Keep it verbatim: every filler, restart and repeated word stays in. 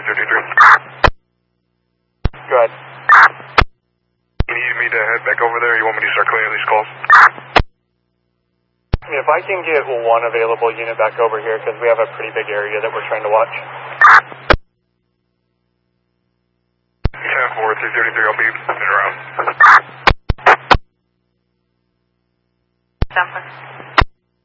thirty-three. Go ahead. You need me to head back over there, or you want me to start clearing these calls? If I can get one available unit back over here, because we have a pretty big area that we're trying to watch. ten four, three thirty-three, I'll be around.